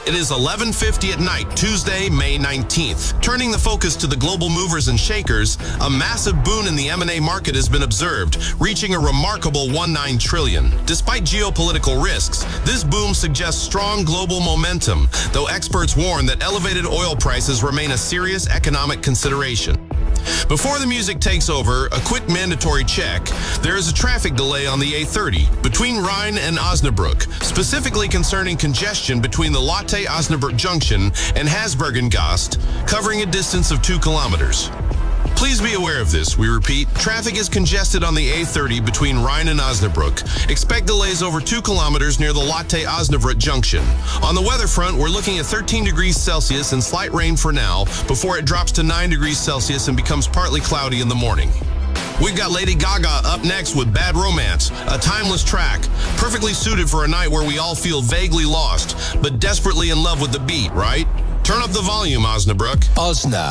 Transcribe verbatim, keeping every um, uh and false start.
It is eleven fifty at night, Tuesday, May nineteenth. Turning the focus to the global movers and shakers, a massive boon in the M and A market has been observed, reaching a remarkable one point nine trillion dollars. Despite geopolitical risks, this boom suggests strong global momentum, though experts warn that elevated oil prices remain a serious economic consideration. Before the music takes over, a quick mandatory check. There is a traffic delay on the A thirty between Rhine and Osnabrück, specifically concerning congestion between the Lotte Osnabrück Junction and Hasbergengast, covering a distance of two kilometers. Please be aware of this. We repeat, traffic is congested on the A thirty between Rhine and Osnabrück. Expect delays over two kilometers near the Lotte Osnabrück Junction. On the weather front, we're looking at thirteen degrees Celsius and slight rain for now, before it drops to nine degrees Celsius and becomes partly cloudy in the morning. We've got Lady Gaga up next with Bad Romance, a timeless track, perfectly suited for a night where we all feel vaguely lost, but desperately in love with the beat, right? Turn up the volume, Osnabrück. Osna.